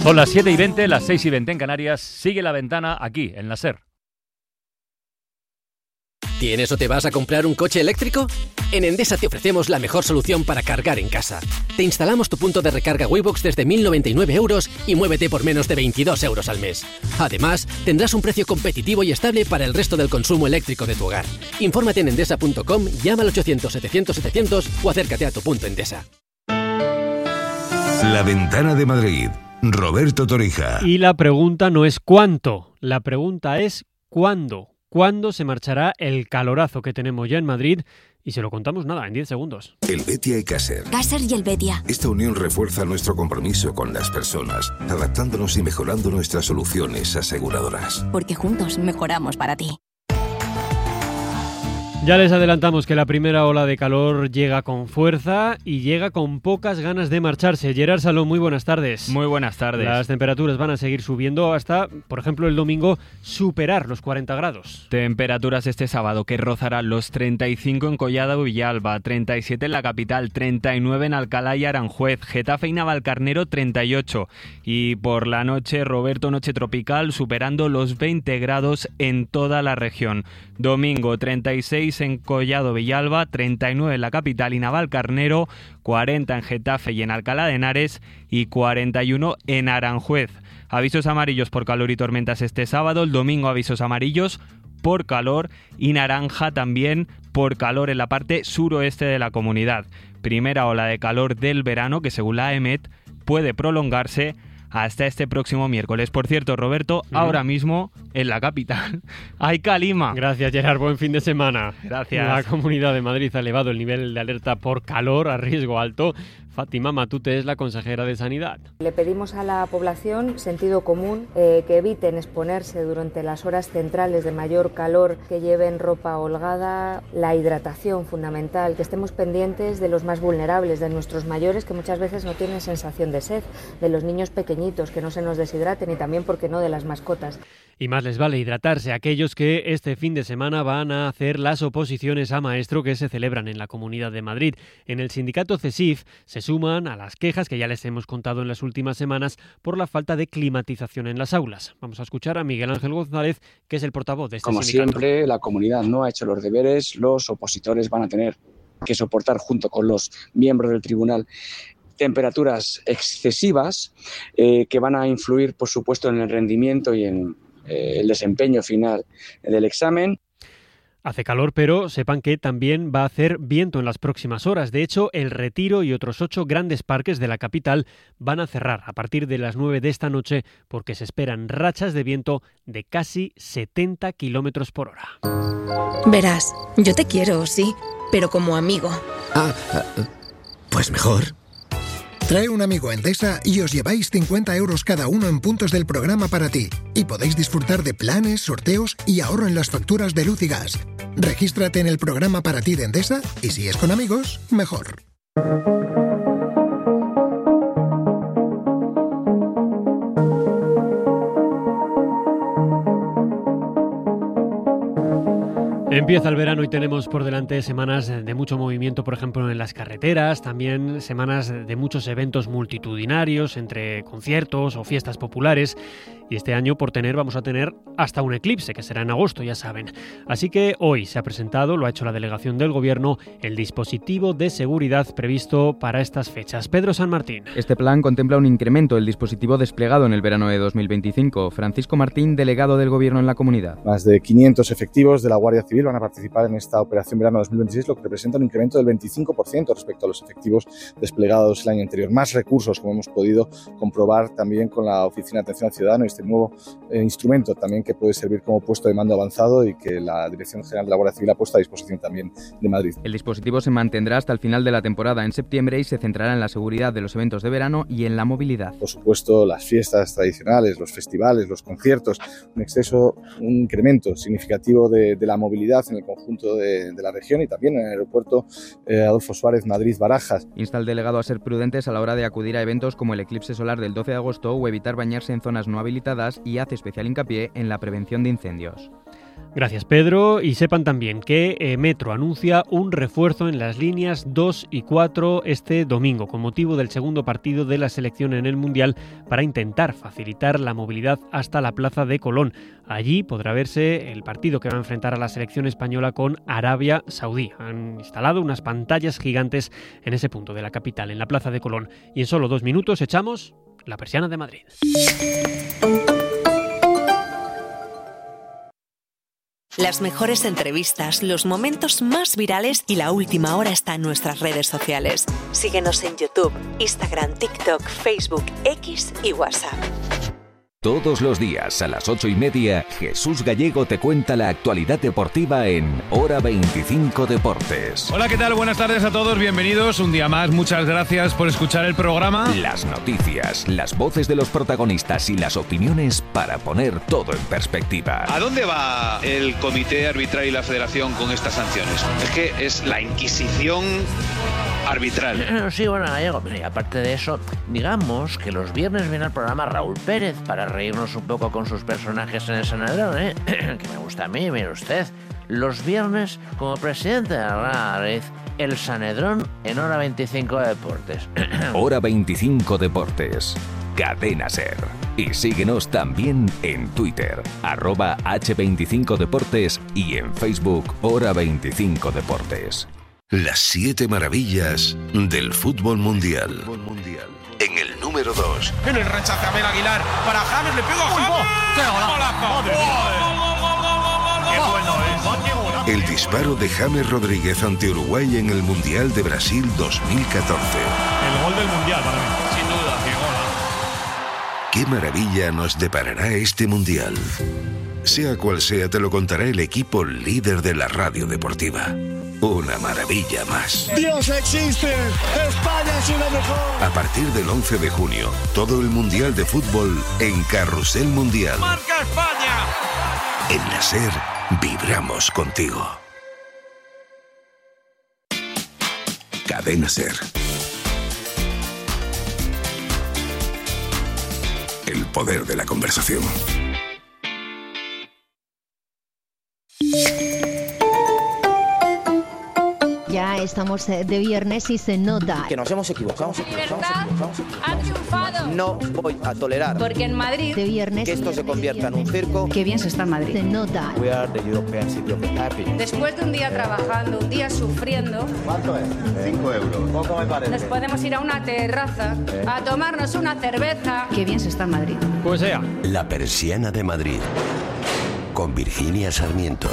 Son las 7:20, las 6:20 en Canarias. Sigue La Ventana aquí, en la SER. ¿Tienes o te vas a comprar un coche eléctrico? En Endesa te ofrecemos la mejor solución para cargar en casa. Te instalamos tu punto de recarga Waybox desde 1.099 € y muévete por menos de 22 € al mes. Además, tendrás un precio competitivo y estable para el resto del consumo eléctrico de tu hogar. Infórmate en endesa.com, llama al 800-700-700 o acércate a tu punto Endesa. La Ventana de Madrid. Roberto Torija. Y la pregunta no es cuánto, la pregunta es cuándo. ¿Cuándo se marchará el calorazo que tenemos ya en Madrid? Y se lo contamos en 10 segundos. El Betia y Caser. Caser y el Betia. Esta unión refuerza nuestro compromiso con las personas, adaptándonos y mejorando nuestras soluciones aseguradoras. Porque juntos mejoramos para ti. Ya les adelantamos que la primera ola de calor llega con fuerza y llega con pocas ganas de marcharse. Gerard Salón, muy buenas tardes. Muy buenas tardes. Las temperaturas van a seguir subiendo hasta, por ejemplo, el domingo, superar los 40 grados. Temperaturas este sábado que rozarán los 35 en Collado Villalba, 37 en la capital, 39 en Alcalá y Aranjuez, Getafe y Navalcarnero 38. Y por la noche, Roberto, noche tropical, superando los 20 grados en toda la región. Domingo 36 en Collado Villalba, 39 en la capital y Navalcarnero, 40 en Getafe y en Alcalá de Henares y 41 en Aranjuez. Avisos amarillos por calor y tormentas este sábado, el domingo avisos amarillos por calor y naranja también por calor en la parte suroeste de la comunidad. Primera ola de calor del verano que según la EMET puede prolongarse hasta este próximo miércoles. Por cierto, Roberto, ahora mismo en la capital hay calima. Gracias, Gerard. Buen fin de semana. Gracias. La Comunidad de Madrid ha elevado el nivel de alerta por calor a riesgo alto. Fátima Matute es la consejera de Sanidad. Le pedimos a la población sentido común, que eviten exponerse durante las horas centrales de mayor calor, que lleven ropa holgada, la hidratación fundamental, que estemos pendientes de los más vulnerables, de nuestros mayores que muchas veces no tienen sensación de sed, de los niños pequeñitos que no se nos deshidraten y también, ¿por qué no?, de las mascotas. Y más les vale hidratarse a aquellos que este fin de semana van a hacer las oposiciones a maestro que se celebran en la Comunidad de Madrid. En el sindicato CESIF se suman a las quejas que ya les hemos contado en las últimas semanas por la falta de climatización en las aulas. Vamos a escuchar a Miguel Ángel González, que es el portavoz de este sindicato. Como siempre, la comunidad no ha hecho los deberes, los opositores van a tener que soportar junto con los miembros del tribunal temperaturas excesivas que van a influir, por supuesto, en el rendimiento y en el desempeño final del examen. Hace calor, pero sepan que también va a hacer viento en las próximas horas. De hecho, El Retiro y otros 8 grandes parques de la capital van a cerrar a partir de las 9 de esta noche porque se esperan rachas de viento de casi 70 kilómetros por hora. Verás, yo te quiero, sí, pero como amigo. Pues mejor. Trae un amigo a Endesa y os lleváis 50 € cada uno en puntos del programa para ti. Y podéis disfrutar de planes, sorteos y ahorro en las facturas de luz y gas. Regístrate en el programa para ti de Endesa y si es con amigos, mejor. Empieza el verano y tenemos por delante semanas de mucho movimiento, por ejemplo, en las carreteras, también semanas de muchos eventos multitudinarios, entre conciertos o fiestas populares. Y este año, vamos a tener hasta un eclipse, que será en agosto, ya saben. Así que hoy se ha presentado, lo ha hecho la delegación del Gobierno, el dispositivo de seguridad previsto para estas fechas. Pedro San Martín. Este plan contempla un incremento del dispositivo desplegado en el verano de 2025. Francisco Martín, delegado del Gobierno en la comunidad. Más de 500 efectivos de la Guardia Civil van a participar en esta operación verano 2026, lo que representa un incremento del 25% respecto a los efectivos desplegados el año anterior. Más recursos, como hemos podido comprobar también con la Oficina de Atención al Ciudadano, este nuevo instrumento también que puede servir como puesto de mando avanzado y que la Dirección General de la Guardia Civil ha puesto a disposición también de Madrid. El dispositivo se mantendrá hasta el final de la temporada en septiembre y se centrará en la seguridad de los eventos de verano y en la movilidad. Por supuesto, las fiestas tradicionales, los festivales, los conciertos, un incremento significativo de la movilidad en el conjunto de la región y también en el aeropuerto Adolfo Suárez Madrid-Barajas. Insta al delegado a ser prudentes a la hora de acudir a eventos como el eclipse solar del 12 de agosto o evitar bañarse en zonas no habilitadas y hace especial hincapié en la prevención de incendios. Gracias, Pedro. Y sepan también que Metro anuncia un refuerzo en las líneas 2 y 4 este domingo, con motivo del segundo partido de la selección en el Mundial, para intentar facilitar la movilidad hasta la Plaza de Colón. Allí podrá verse el partido que va a enfrentar a la selección española con Arabia Saudí. Han instalado unas pantallas gigantes en ese punto de la capital, en la Plaza de Colón. Y en solo 2 minutos echamos la persiana de Madrid. Las mejores entrevistas, los momentos más virales y la última hora está en nuestras redes sociales. Síguenos en YouTube, Instagram, TikTok, Facebook, X y WhatsApp. Todos los días a las 8:30, Jesús Gallego te cuenta la actualidad deportiva en Hora 25 Deportes. Hola, ¿qué tal? Buenas tardes a todos, bienvenidos un día más. Muchas gracias por escuchar el programa. Las noticias, las voces de los protagonistas y las opiniones para poner todo en perspectiva. ¿A dónde va el comité arbitral y la federación con estas sanciones? Es que es la Inquisición arbitral. Sí, bueno, Gallego, y aparte de eso, digamos que los viernes viene al programa Raúl Pérez para reírnos un poco con sus personajes en el Sanedrón, que me gusta a mí, mire usted. Los viernes, como presidente de la Madrid, el Sanedrón en Hora 25 Deportes. Hora 25 Deportes. Cadena SER. Y síguenos también en Twitter, @H25Deportes y en Facebook, Hora 25 Deportes. Las 7 maravillas del fútbol mundial. En el número 2. En el rechace Abel Aguilar para James, le pegó a James. ¡Qué golazo! ¡Qué bueno es! El disparo de James Rodríguez ante Uruguay en el Mundial de Brasil 2014. El gol del Mundial para mí. Sin duda, qué gol. ¿Qué maravilla nos deparará este Mundial? Sea cual sea, te lo contará el equipo líder de la radio deportiva. Una maravilla más. ¡Dios existe! ¡España es una mejor! A partir del 11 de junio, todo el Mundial de Fútbol en Carrusel Mundial. ¡Marca España! En la SER, vibramos contigo. Cadena SER. El poder de la conversación. Ya estamos de viernes y se nota. Que nos hemos equivocado. Ha triunfado. No voy a tolerar. Porque en Madrid. De viernes. Que esto se convierta en un circo. Qué bien se está en Madrid. Se nota. We are the European City of the Happy. Después de un día trabajando, un día sufriendo. ¿Cuánto es? 5 euros. Poco me parece. Nos podemos ir a una terraza a tomarnos una cerveza. Qué bien se está en Madrid. Pues sea. La persiana de Madrid. Con Virginia Sarmiento.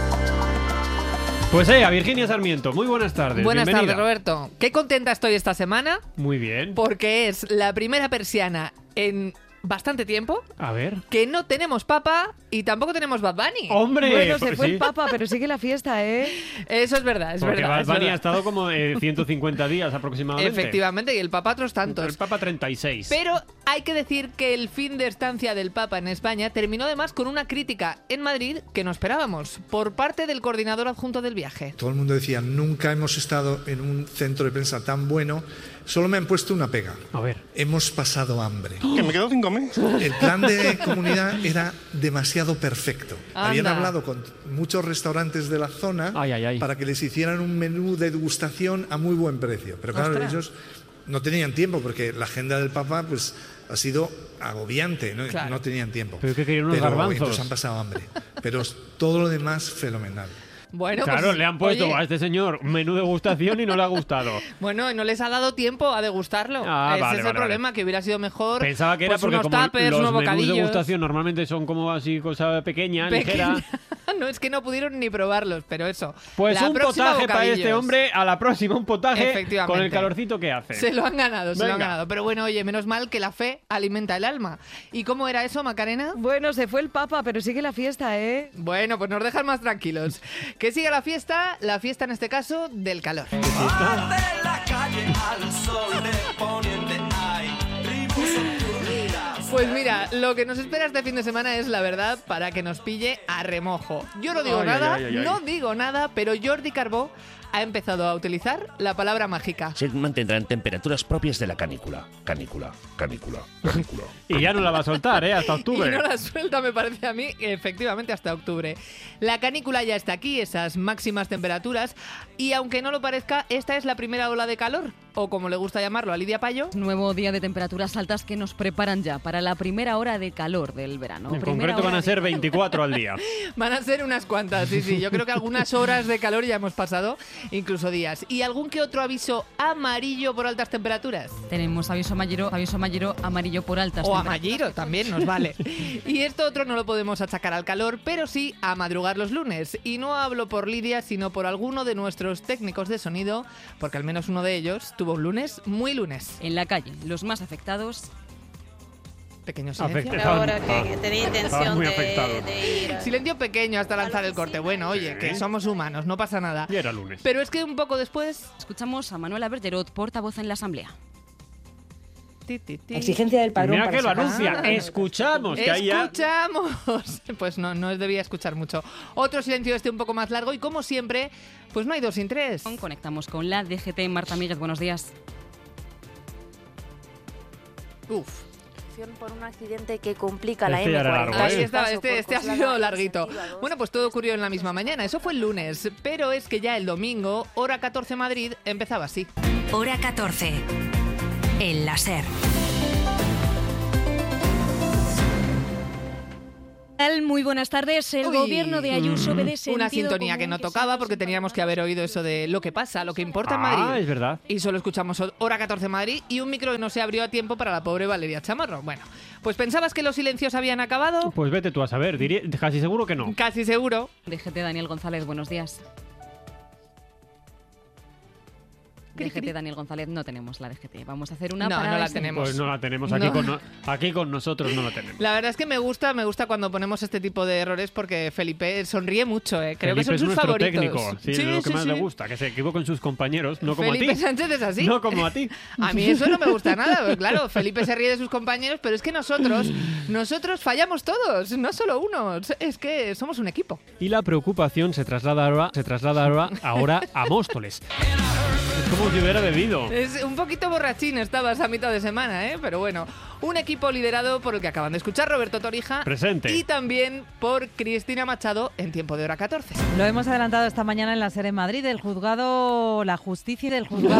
Pues a Virginia Sarmiento, muy buenas tardes. Buenas bienvenida. tardes, Roberto. Qué contenta estoy esta semana. Muy bien. Porque es la primera persiana en bastante tiempo. A ver. Que no tenemos Papa y tampoco tenemos Bad Bunny. ¡Hombre! Bueno, se fue sí. el Papa, pero sigue la fiesta, ¿eh? Eso es verdad, es porque verdad. Bad Bunny ha estado como 150 días aproximadamente. Efectivamente, y el Papa otros tantos. El Papa 36. Pero hay que decir que el fin de estancia del Papa en España terminó además con una crítica en Madrid que no esperábamos, por parte del coordinador adjunto del viaje. Todo el mundo decía, nunca hemos estado en un centro de prensa tan bueno. Solo me han puesto una pega. A ver. Hemos pasado hambre. Que me quedo sin comer. El plan de comunidad era demasiado perfecto. Anda. Habían hablado con muchos restaurantes de la zona para que les hicieran un menú de degustación a muy buen precio. Pero claro, Ostras. ellos no tenían tiempo porque la agenda del Papa pues ha sido agobiante, ¿no? Claro. No tenían tiempo. Pero que querían unos garbanzos. Entonces han pasado hambre. Pero todo lo demás fenomenal. Bueno, claro, pues, le han puesto oye, a este señor un menú de degustación y no le ha gustado. Bueno, y no les ha dado tiempo a degustarlo. Ese es el problema, que hubiera sido mejor. Pensaba que era pues, porque unos como tuppers, los unos menús de bocadillos. degustación normalmente son como así cosa pequeña, ligera. No, es que no pudieron ni probarlos, pero eso. Pues la un próxima, potaje para bocadillos. este hombre, a la próxima un potaje Efectivamente. con el calorcito que hace. Se lo han ganado, se lo han Venga. ganado. Pero bueno, oye, menos mal que la fe alimenta el alma. ¿Y cómo era eso, Macarena? Bueno, se fue el Papa, pero sigue la fiesta, ¿eh? Bueno, pues nos dejan más tranquilos. Que siga la fiesta en este caso del calor. Pues mira, lo que nos espera este fin de semana es la verdad para que nos pille a remojo. Yo no digo nada, no digo nada, pero Jordi Carbó ha empezado a utilizar la palabra mágica. Se mantendrán temperaturas propias de la canícula. Canícula. Y ya no la va a soltar, hasta octubre. Y no la suelta, me parece a mí, efectivamente, hasta octubre. La canícula ya está aquí, esas máximas temperaturas, y aunque no lo parezca, esta es la primera ola de calor, o como le gusta llamarlo a Lidia Payo. Nuevo día de temperaturas altas que nos preparan ya para la primera hora de calor del verano. En concreto van a ser 24 al día. Van a ser unas cuantas, sí. Yo creo que algunas horas de calor ya hemos pasado, incluso días. ¿Y algún que otro aviso amarillo por altas temperaturas? Tenemos aviso amarillo, amarillo por altas temperaturas. O amarillo también nos vale. Y esto otro no lo podemos achacar al calor, pero sí a madrugar los lunes. Y no hablo por Lidia, sino por alguno de nuestros técnicos de sonido, porque al menos uno de ellos tuvo un lunes muy lunes. En la calle, los más afectados... Pequeño silencio. Ahora que tenía intención de ir. Silencio pequeño hasta lanzar el corte. Bueno, oye, que somos humanos, no pasa nada. Y era lunes. Pero es que un poco después... Escuchamos a Manuela Bergerot, portavoz en la Asamblea. Exigencia del padrón. Mira que lo anuncia. Escuchamos. Que ahí ya... ¡Escuchamos! Pues no debía escuchar mucho. Otro silencio un poco más largo y como siempre, pues no hay 2 sin 3. Conectamos con la DGT. Marta Míguez, buenos días. Por un accidente que complica la M40. Largo, Ahí está, este ha sido larguito. Bueno, pues todo ocurrió en la misma mañana. Eso fue el lunes, pero es que ya el domingo, hora 14 Madrid, empezaba así. Hora 14. El láser. Muy buenas tardes. El gobierno de Ayuso obedece una sintonía que no tocaba porque teníamos que haber oído eso de lo que pasa, lo que importa en Madrid. Es verdad. Y solo escuchamos hora 14 Madrid y un micro que no se abrió a tiempo para la pobre Valeria Chamorro. Bueno, pues ¿pensabas que los silencios habían acabado? Pues vete tú a saber, casi seguro que no. Casi seguro. DGT Daniel González, buenos días. DGT Daniel González, no tenemos la DGT. Vamos a hacer una No la tenemos. Pues no la tenemos. Aquí con nosotros no la tenemos. La verdad es que me gusta cuando ponemos este tipo de errores porque Felipe sonríe mucho. Creo que son sus favoritos. Técnico. Sí, es lo que más le gusta, que se equivoque con sus compañeros, no como Felipe a ti. Sánchez es así. No como a ti. A mí eso no me gusta nada. Pues claro, Felipe se ríe de sus compañeros, pero es que nosotros fallamos todos, no solo uno. Es que somos un equipo. Y la preocupación se traslada ahora a Móstoles. Es como si hubiera bebido. Es un poquito borrachín estabas a mitad de semana, pero bueno. Un equipo liderado por el que acaban de escuchar, Roberto Torija. Presente. Y también por Cristina Machado en tiempo de hora 14. Lo hemos adelantado esta mañana en la SER en Madrid, la justicia.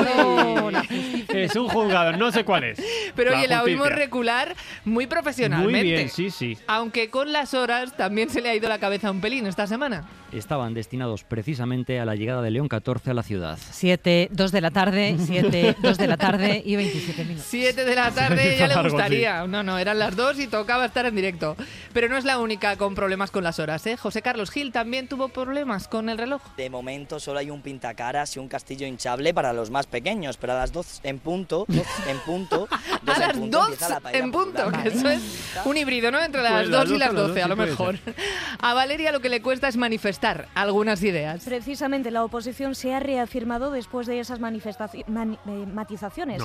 Es un juzgado, no sé cuál es. Pero oye, la oímos recular muy profesionalmente. Muy bien, sí. Aunque con las horas también se le ha ido la cabeza un pelín esta semana. Estaban destinados precisamente a la llegada de León 14 a la ciudad. 2 de la tarde y 27 minutos. 7 de la tarde ya le gustaría. No, eran las 2 y tocaba estar en directo. Pero no es la única con problemas con las horas, José Carlos Gil también tuvo problemas con el reloj. De momento solo hay un pintacaras y un castillo hinchable para los más pequeños, pero a las 2 en punto, a las 2 en punto, que eso es un híbrido, ¿no? Entre las 2 y las 12, a lo mejor. A Valeria lo que le cuesta es manifestar algunas ideas. Precisamente la oposición se ha reafirmado después de esas matizaciones.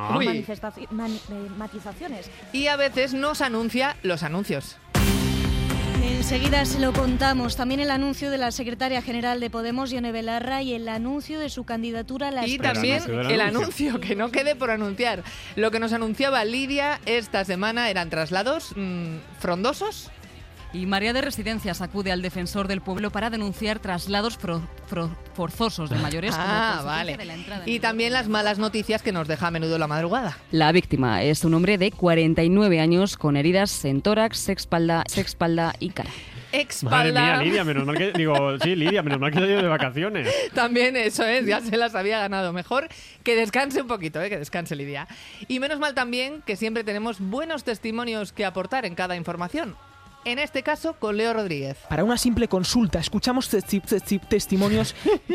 Y a veces nos anuncia los anuncios. Enseguida se lo contamos. También el anuncio de la secretaria general de Podemos, Ione Belarra, y el anuncio de su candidatura a las Y también el anuncio, que no quede por anunciar. Lo que nos anunciaba Lidia esta semana eran traslados frondosos. Y María de Residencias acude al defensor del pueblo para denunciar traslados forzosos de mayores. Vale. De la entrada y también las malas noticias que nos deja a menudo la madrugada. La víctima es un hombre de 49 años con heridas en tórax, espalda y cara. Espalda. Madre mía, Lidia, menos mal que se ha ido de vacaciones. También eso es, ya se las había ganado. Mejor que descanse un poquito, que descanse Lidia. Y menos mal también que siempre tenemos buenos testimonios que aportar en cada información. En este caso, con Leo Rodríguez. Para una simple consulta, escuchamos testimonios.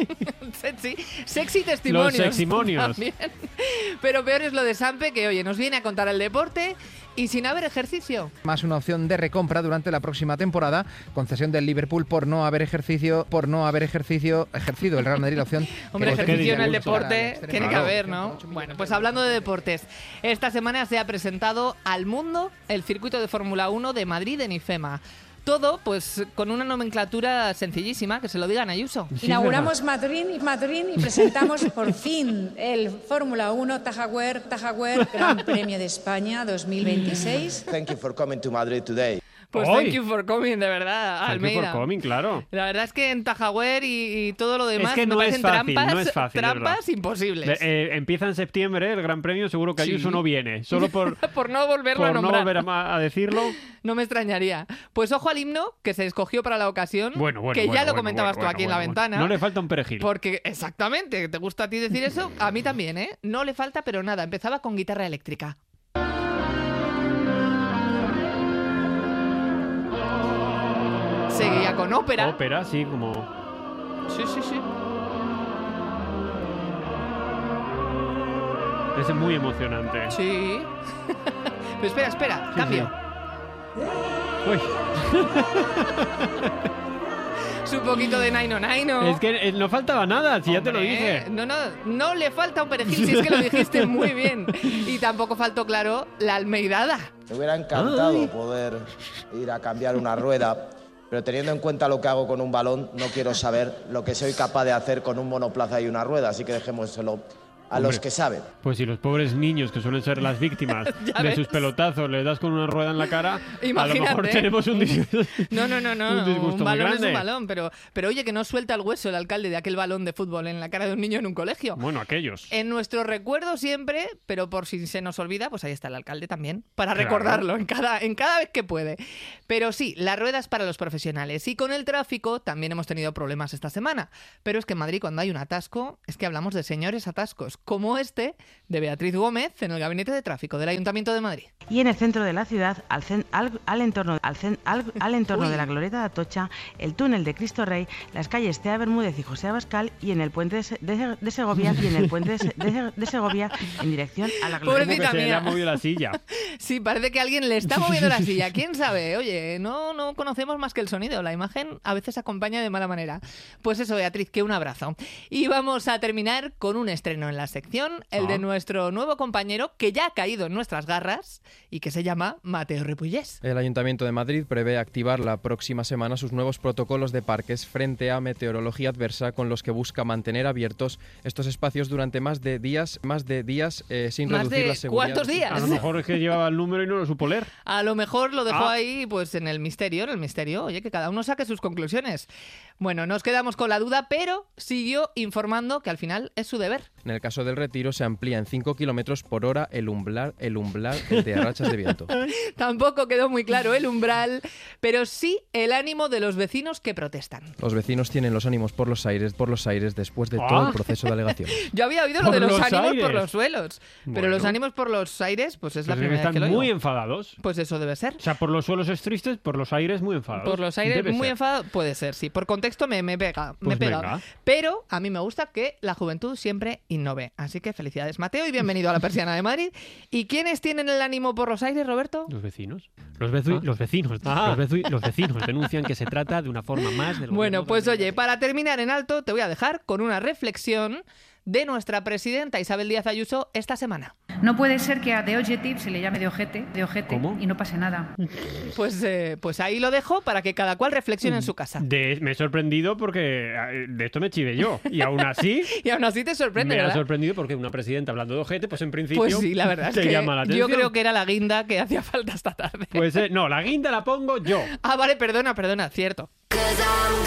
Sexy testimonios. Los seximonios. También. Pero peor es lo de Sampe, que oye, nos viene a contar el deporte y sin haber ejercicio. Más una opción de recompra durante la próxima temporada. Concesión del Liverpool por no haber ejercido el Real Madrid la opción. Hombre, ejercicio en el deporte tiene que haber, ¿no? Bueno, pues hablando de deportes, esta semana se ha presentado al mundo el circuito de Fórmula 1 de Madrid en IFEMA. Todo, pues, con una nomenclatura sencillísima, que se lo digan a Ayuso. Sí, inauguramos Madrid y presentamos por fin el Fórmula 1 Tajagüer Gran Premio de España 2026. Thank you for coming to Madrid today. Pues thank you for coming, de verdad, Almeida. Thank you for coming, claro. La verdad es que en Tajagüer y todo lo demás es que no me es parecen fácil, no es fácil, trampas imposibles. Empieza en septiembre el Gran Premio, seguro que Ayuso no viene, solo por no volverlo a nombrar. No volver a decirlo. No me extrañaría. Pues ojo al himno que se escogió para la ocasión, que ya lo comentabas tú aquí en la ventana. No le falta un perejil. Porque, exactamente, ¿te gusta a ti decir eso? A mí también, ¿eh? No le falta, pero nada. Empezaba con guitarra eléctrica. Seguía con ópera. Ópera, sí, como... Sí. Es muy emocionante. Sí. Pero espera, sí, cambio. Sí. Uy. Es un poquito de Naino. Es que no faltaba nada, si ya te lo dije. No le falta un perejil, si es que lo dijiste muy bien. Y tampoco faltó, claro, la almeidada. Me hubiera encantado poder ir a cambiar una rueda, pero teniendo en cuenta lo que hago con un balón, no quiero saber lo que soy capaz de hacer con un monoplaza y una rueda, así que dejémoselo a los que saben. Pues si los pobres niños, que suelen ser las víctimas de sus pelotazos, les das con una rueda en la cara, imagínate, a lo mejor tenemos un disgusto. No. Un balón muy es un balón, pero oye, que no suelta el hueso el alcalde de aquel balón de fútbol en la cara de un niño en un colegio. Bueno, aquellos. En nuestro recuerdo siempre, pero por si se nos olvida, pues ahí está el alcalde también, para recordarlo en cada vez que puede. Pero sí, las ruedas para los profesionales. Y con el tráfico también hemos tenido problemas esta semana. Pero es que en Madrid, cuando hay un atasco, es que hablamos de señores atascos, como este de Beatriz Gómez en el Gabinete de Tráfico del Ayuntamiento de Madrid. Y en el centro de la ciudad, al entorno de la Glorieta de Atocha, el túnel de Cristo Rey, las calles Tea Bermúdez y José Abascal, y en el puente de Segovia en dirección a la Glorieta. Pobrecita se mía. le ha movido la silla. Sí, parece que alguien le está moviendo la silla. ¿Quién sabe? Oye, no conocemos más que el sonido. La imagen a veces acompaña de mala manera. Pues eso, Beatriz, que un abrazo. Y vamos a terminar con un estreno en la sección, el de nuestro nuevo compañero que ya ha caído en nuestras garras y que se llama Mateo Ripollés. El Ayuntamiento de Madrid prevé activar la próxima semana sus nuevos protocolos de parques frente a meteorología adversa, con los que busca mantener abiertos estos espacios durante más de días sin reducir la seguridad. ¿Cuántos días? A lo mejor es que llevaba el número y no lo supo leer. A lo mejor lo dejó ahí, pues en el misterio. Oye, que cada uno saque sus conclusiones. Bueno, nos quedamos con la duda, pero siguió informando que al final es su deber. En el caso del Retiro se amplía en 5 kilómetros por hora el umbral de rachas de viento. Tampoco quedó muy claro el umbral, pero sí el ánimo de los vecinos que protestan. Los vecinos tienen los ánimos por los aires después de todo el proceso de alegación. Yo había oído lo de los ánimos por los suelos, pero los ánimos por los aires, pues es la primera vez que lo digo. Están muy enfadados. Pues eso debe ser. O sea, por los suelos es tristes, por los aires muy enfadados. Por los aires muy enfadados, puede ser, sí. Por contexto me pega. Pero a mí me gusta que la juventud siempre innove. Así que felicidades, Mateo, y bienvenido a la Persiana de Madrid. ¿Y quiénes tienen el ánimo por los aires, Roberto? Los vecinos. Los vecinos denuncian que se trata de una forma más del... Bueno, pues oye, para terminar en alto, te voy a dejar con una reflexión de nuestra presidenta Isabel Díaz Ayuso esta semana. No puede ser que a The Objective se le llame de ojete ¿Cómo? Y no pase nada. Pues ahí lo dejo para que cada cual reflexione en su casa. Me he sorprendido porque de esto me chivé yo. Y aún así... Y aún así te sorprende, ¿verdad? Me ha sorprendido porque una presidenta hablando de ojete, pues en principio pues sí, la verdad es que llama la atención. Yo creo que era la guinda que hacía falta esta tarde. Pues no, la guinda la pongo yo. Vale, perdona, cierto.